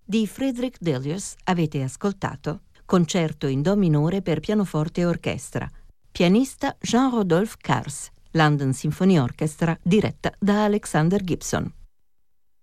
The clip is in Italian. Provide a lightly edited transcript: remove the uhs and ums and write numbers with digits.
Di Friedrich Delius avete ascoltato Concerto in Do minore per pianoforte e orchestra. Pianista Jean-Rodolphe Cars. London Symphony Orchestra diretta da Alexander Gibson.